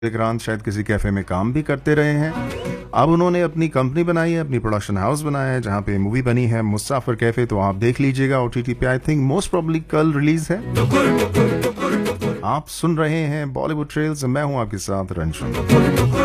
विक्रांत शायद किसी कैफे में काम भी करते रहे हैं। अब उन्होंने अपनी कंपनी बनाई है, अपनी प्रोडक्शन हाउस बनाया है, जहां पे मूवी बनी है मुसाफिर कैफे। तो आप देख लीजिएगा ओटीटी पे, आई थिंक मोस्ट प्रोबेबली कल रिलीज है। आप सुन रहे हैं बॉलीवुड ट्रेल्स, मैं हूं आपके साथ रंजन।